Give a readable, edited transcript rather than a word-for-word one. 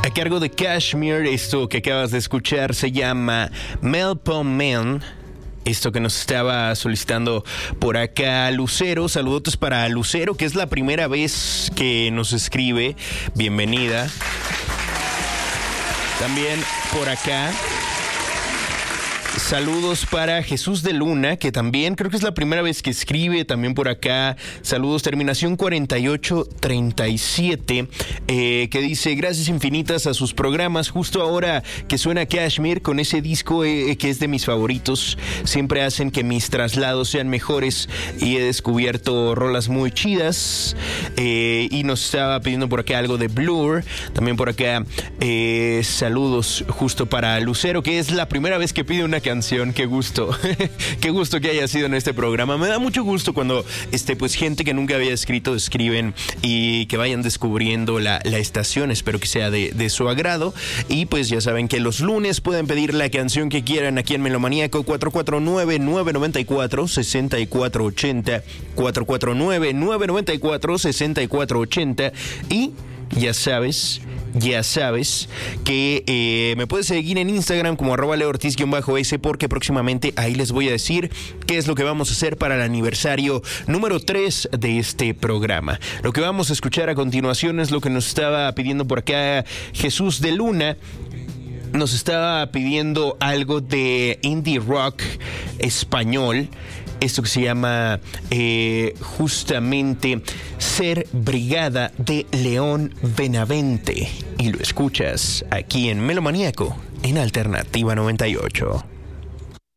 A cargo de Kashmir, esto que acabas de escuchar se llama Melpomene Man. Esto que nos estaba solicitando por acá Lucero. Saludotes para Lucero, que es la primera vez que nos escribe. Bienvenida. También por acá saludos para Jesús de Luna, que también creo que es la primera vez que escribe. También por acá, saludos, terminación 4837, que dice: gracias infinitas a sus programas. Justo ahora que suena Kashmir con ese disco que es de mis favoritos, siempre hacen que mis traslados sean mejores y he descubierto rolas muy chidas. Y nos estaba pidiendo por acá algo de Blur. También por acá, saludos justo para Lucero, que es la primera vez que pide una canción. Qué gusto. Qué gusto que haya sido en este programa. Me da mucho gusto cuando pues gente que nunca había escrito escriben y que vayan descubriendo la estación. Espero que sea de su agrado. Y pues ya saben que los lunes pueden pedir la canción que quieran aquí en Melomaníaco. 449-994-6480, 449-994-6480. Y ya sabes que me puedes seguir en Instagram como @leortiz_s, porque próximamente ahí les voy a decir qué es lo que vamos a hacer para el aniversario número 3 de este programa. Lo que vamos a escuchar a continuación es lo que nos estaba pidiendo por acá Jesús de Luna. Nos estaba pidiendo algo de indie rock español. Esto que se llama justamente Ser Brigada, de León Benavente. Y lo escuchas aquí en Melomaníaco, en Alternativa 98.